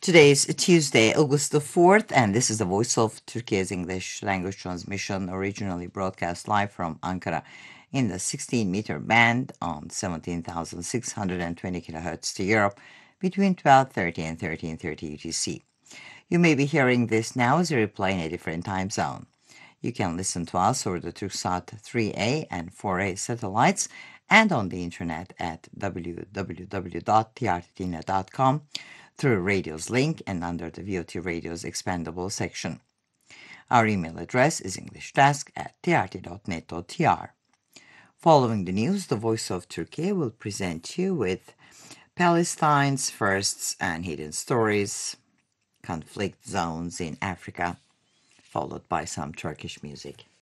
Today is Tuesday, August the 4th, and this is the Voice of Turkey's English language transmission, originally broadcast live from Ankara in the 16-meter band on 17,620 kilohertz to Europe between 12:30 and 13:30 UTC. You may be hearing this now as a replay in a different time zone. You can listen to us over the Turksat 3A and 4A satellites and on the internet at www.trtdina.com through Radio's link and under the VOT Radio's expandable section. Our email address is englishdesk@trt.net.tr. Following the news, the Voice of Turkey will present you with Palestine's firsts and hidden stories, conflict zones in Africa, followed by some Turkish music.